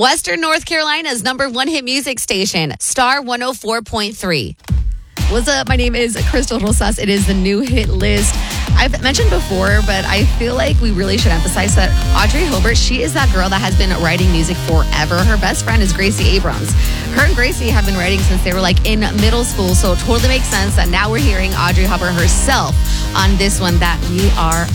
Western North Carolina's #1 hit music station, Star 104.3. What's up? My name is Crystal Rosas. It is the new hit list. I've mentioned before, but I feel like we really should emphasize that Audrey Hobart, she is that girl that has been writing music forever. Her best friend is Gracie Abrams. Her and Gracie have been writing since they were in middle school, so it totally makes sense that now we're hearing Audrey Hobart herself on this one that we are